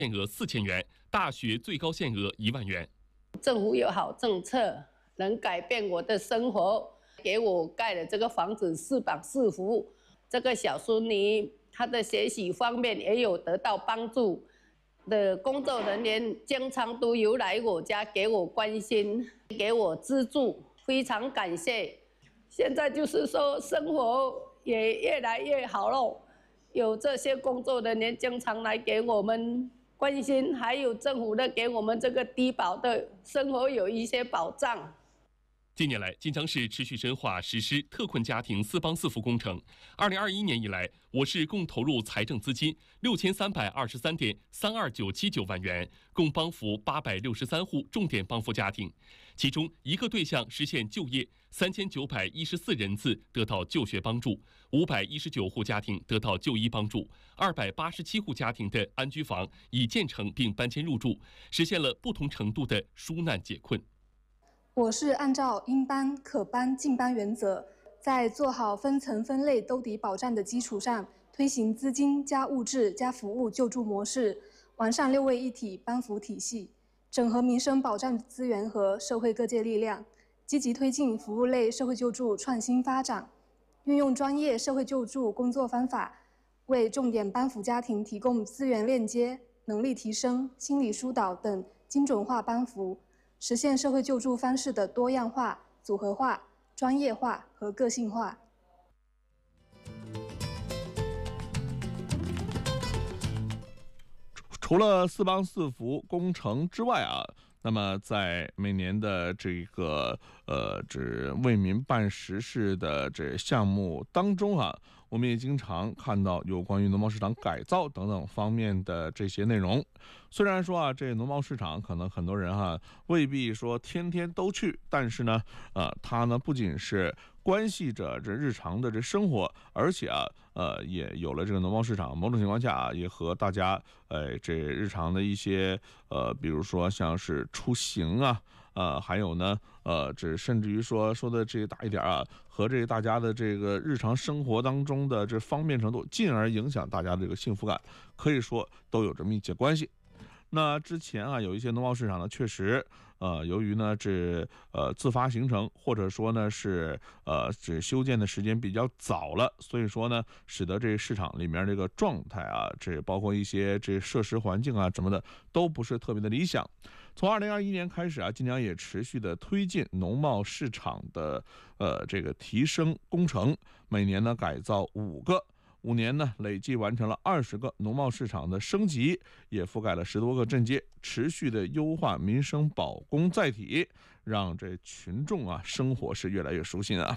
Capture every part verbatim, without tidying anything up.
限额四千元，大学最高限额一万元。 政府有好政策，能改变我的生活，给我盖了这个房子，四榜四福。这个小孙女她的学习方面也有得到帮助。的工作人员经常都有来我家给我关心，给我资助，非常感谢。现在就是说生活也越来越好了，有这些工作人员经常来给我们关心，还有政府的给我们这个低保的生活有一些保障。 近年来，晋江市持续深化实施特困家庭四帮四福工程。二零二一年以来，我市共投入财政资金六千三百二十三点三二九七九万元，共帮扶八百六十三户重点帮扶家庭。其中，一个对象实现就业，三千九百一十四人次得到就学帮助，五百一十九户家庭得到就医帮助，二百八十七户家庭的安居房已建成并搬迁入住，实现了不同程度的纾难解困。 我是按照应班、可班、尽班原则，在做好分层分类兜底保障的基础上，推行资金加物质加服务救助模式，完善六位一体帮扶体系，整合民生保障资源和社会各界力量，积极推进服务类社会救助创新发展，运用专业社会救助工作方法，为重点帮扶家庭提供资源链接、能力提升、心理疏导等精准化帮扶。实现社会救助方式的多样化、组合化、专业化和个性化。 除了四帮四福工程之外啊，那么在每年的这个呃这为民办实事的这项目当中啊，我们也经常看到有关于农贸市场改造等等方面的这些内容。虽然说啊，这农贸市场可能很多人哈、啊、未必说天天都去，但是呢，呃，它呢不仅是关系着这日常的这生活，而且啊，呃，也有了这个农贸市场，某种情况下啊，也和大家呃这日常的一些呃，比如说像是出行啊。呃，还有呢，呃，这甚至于说说的这大一点啊，和这大家的这个日常生活当中的这方便程度，进而影响大家的这个幸福感，可以说都有着密切关系。那之前啊，有一些农贸市场呢，确实，呃，由于呢这呃自发形成，或者说呢是呃这修建的时间比较早了，所以说呢，使得这市场里面这个状态啊，这包括一些这设施环境啊什么的，都不是特别的理想。从二零二一年开始啊，晋江也持续的推进农贸市场的呃这个提升工程，每年呢改造五个。五年呢，累计完成了二十个农贸市场的升级，也覆盖了十多个镇街，持续的优化民生保供载体，让这群众啊生活是越来越舒心啊。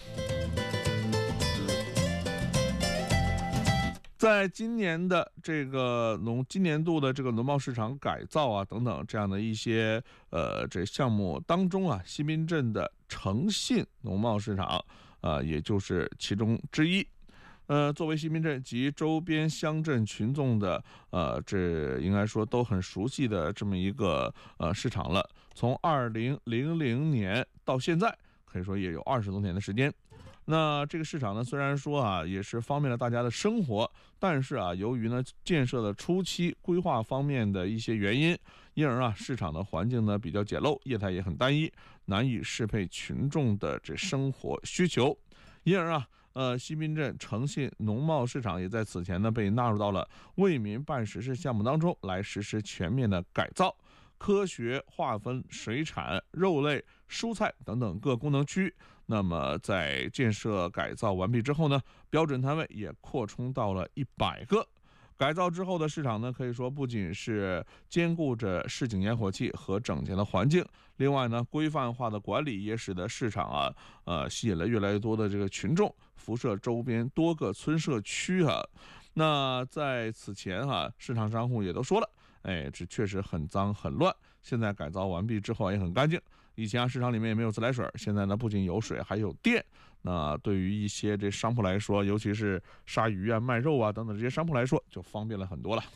在今年的这个农今年度的这个农贸市场改造啊等等这样的一些呃这项目当中啊，西滨镇的诚信农贸市场啊、呃，也就是其中之一。呃，作为西滨镇及周边乡镇群众的，呃，这应该说都很熟悉的这么一个呃市场了。从二零零零年到现在，可以说也有二十多年的时间。那这个市场呢，虽然说啊，也是方便了大家的生活，但是啊，由于呢建设的初期规划方面的一些原因，因而啊，市场的环境呢比较简陋，业态也很单一，难以适配群众的这生活需求，因而啊。呃，西滨镇诚信农贸市场也在此前呢被纳入到了为民办实事项目当中来实施全面的改造，科学划分水产、肉类、蔬菜等等各功能区。那么在建设改造完毕之后呢，标准摊位也扩充到了一百个。改造之后的市场呢，可以说不仅是兼顾着市井烟火气和整洁的环境，另外呢，规范化的管理也使得市场啊，呃，吸引了越来越多的这个群众，辐射周边多个村社区啊。那在此前哈、啊，市场商户也都说了，哎，这确实很脏很乱。现在改造完毕之后也很干净。以前啊，市场里面也没有自来水，现在呢，不仅有水，还有电。那对于一些这商铺来说，尤其是杀鱼啊、卖肉啊等等这些商铺来说，就方便了很多了。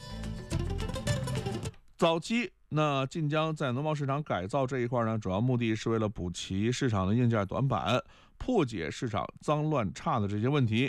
早期，那晋江在农贸市场改造这一块呢，主要目的是为了补齐市场的硬件短板，破解市场脏乱差的这些问题。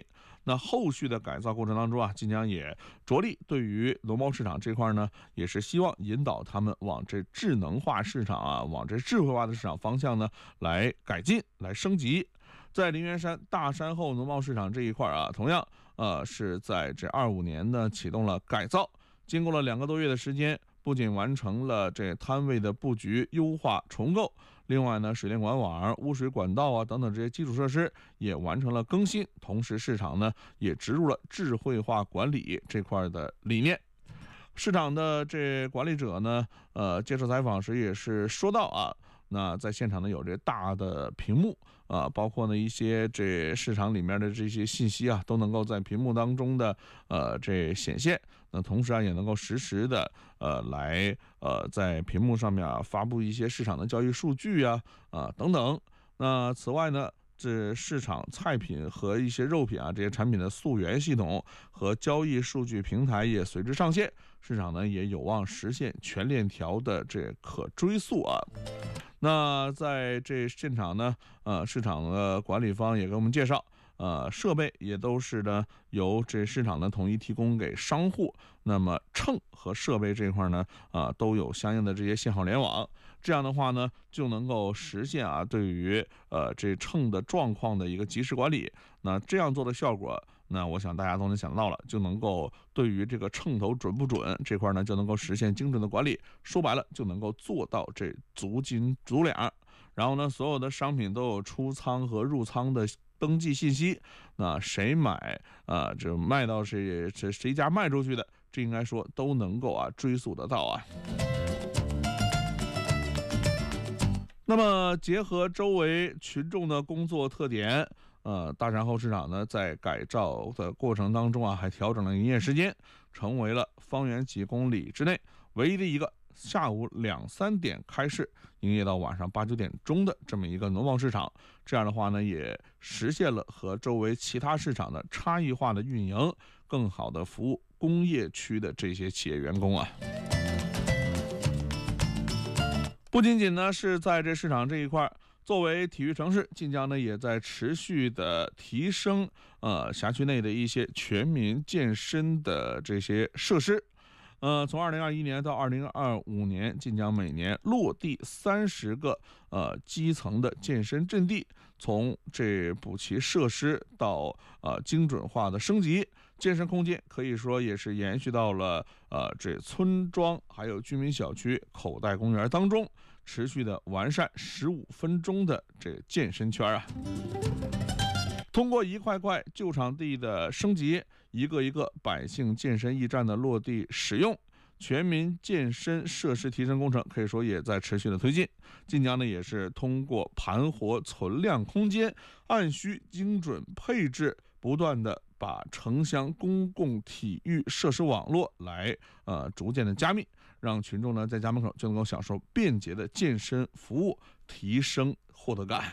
那后续的改造过程当中啊，晋江也着力对于农贸市场这块呢，也是希望引导他们往这智能化市场啊，往这智慧化的市场方向呢来改进、来升级。在灵源山大山后农贸市场这一块啊，同样呃是在这二五年呢启动了改造，经过了两个多月的时间，不仅完成了这摊位的布局优化重构，另外呢，水电管网、污水管道啊等等这些基础设施也完成了更新，同时市场呢也植入了智慧化管理这块的理念。市场的这管理者呢，呃，接受采访时也是说到啊，那在现场呢有这大的屏幕啊，包括呢一些这市场里面的这些信息啊，都能够在屏幕当中的呃这显现。那同时啊，也能够实时的呃来呃在屏幕上面啊发布一些市场的交易数据啊啊等等。那此外呢，这市场菜品和一些肉品啊这些产品的溯源系统和交易数据平台也随之上线，市场呢也有望实现全链条的这可追溯啊。那在这现场呢，呃，市场的管理方也给我们介绍。呃，设备也都是呢由这市场呢统一提供给商户。那么秤和设备这块呢，啊、呃、都有相应的这些信号联网。这样的话呢，就能够实现啊对于呃这秤的状况的一个及时管理。那这样做的效果，那我想大家都能想到了，就能够对于这个秤头准不准这块呢，就能够实现精准的管理。说白了，就能够做到这足斤足两。然后呢，所有的商品都有出仓和入仓的登记信息，那谁买啊、呃，这卖到谁谁谁家卖出去的，这应该说都能够啊追溯得到啊。那么结合周围群众的工作特点，呃，大山后市场呢在改造的过程当中啊，还调整了营业时间，成为了方圆几公里之内唯一的一个下午两三点开市，营业到晚上八九点钟的这么一个农贸市场。这样的话呢，也实现了和周围其他市场的差异化的运营，更好的服务工业区的这些企业员工啊。不仅仅呢是在这市场这一块，作为体育城市，晋江呢也在持续的提升呃辖区内的一些全民健身的这些设施。呃，从二零二一年到二零二五年，晋江每年落地三十个呃基层的健身阵地，从这补齐设施到呃精准化的升级，健身空间可以说也是延续到了呃这村庄还有居民小区、口袋公园当中，持续的完善十五分钟的这健身圈啊。通过一块块旧场地的升级，一个一个百姓健身驿站的落地使用，全民健身设施提升工程可以说也在持续的推进。晋江呢也是通过盘活存量空间，按需精准配置，不断的把城乡公共体育设施网络来呃逐渐的加密，让群众呢在家门口就能够享受便捷的健身服务，提升获得感。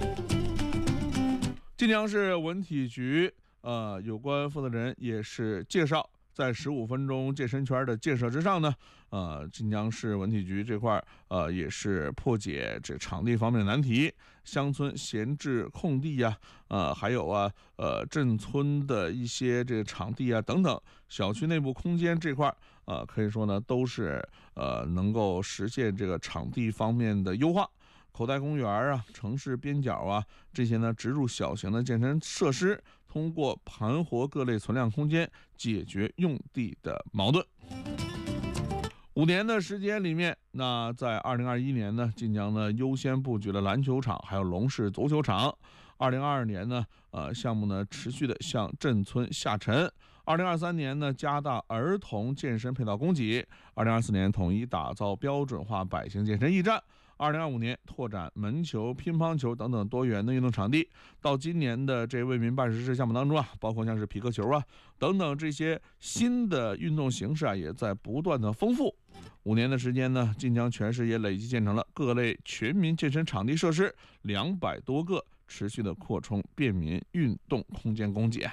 晋江市文体局呃有关负责人也是介绍，在十五分钟健身圈的建设之上呢，呃，晋江市文体局这块呃也是破解这场地方面的难题，乡村闲置空地呀、啊，呃，还有啊，呃，镇村的一些这个场地啊等等，小区内部空间这块，呃，可以说呢都是呃能够实现这个场地方面的优化。口袋公园啊、城市边角啊，这些呢植入小型的健身设施，通过盘活各类存量空间，解决用地的矛盾。五年的时间里面，那在二零二一年呢，晋江呢优先布局了篮球场，还有龙式足球场。二零二二年呢，呃，项目呢持续的向镇村下沉。二零二三年呢，加大儿童健身配套供给。二零二四年统一打造标准化百姓健身驿站。二零二五年拓展门球、乒乓球等等多元的运动场地。到今年的这为民办实事项目当中啊，包括像是匹克球啊等等这些新的运动形式啊，也在不断的丰富。五年的时间呢，晋江全市也累计建成了各类全民健身场地设施两百多个，持续的扩充便民运动空间供给。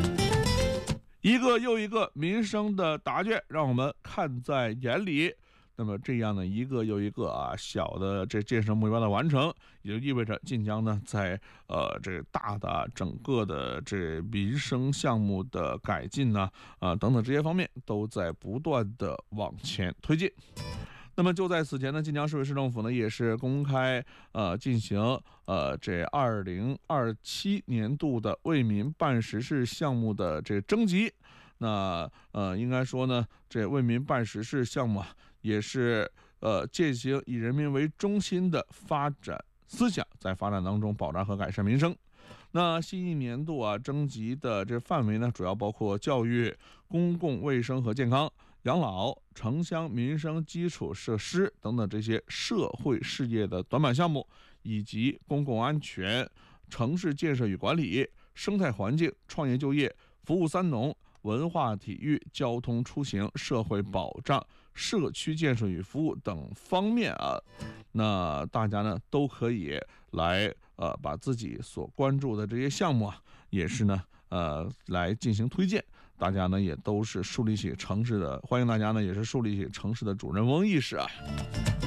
一个又一个民生的答卷，让我们看在眼里。 那么这样呢，一个又一个啊小的这建设目标的完成，也就意味着晋江呢在呃这大的整个的这民生项目的改进呢啊等等这些方面都在不断的往前推进。那么就在此前呢，晋江市委市政府呢也是公开呃进行呃这二零二七年度的为民办实事项目的这征集。那呃应该说呢，这为民办实事项目啊，也是呃践行以人民为中心的发展思想，在发展当中保障和改善民生。那新一年度啊征集的这范围呢，主要包括教育、公共卫生和健康、养老、城乡民生基础设施等等这些社会事业的短板项目，以及公共安全、城市建设与管理、生态环境、创业就业、服务三农、文化体育、交通出行、社会保障、社区建设与服务等方面啊，那大家呢都可以来呃把自己所关注的这些项目啊，也是呢呃来进行推荐。大家呢也都是树立起城市的，欢迎大家呢也是树立起城市的主人翁意识啊。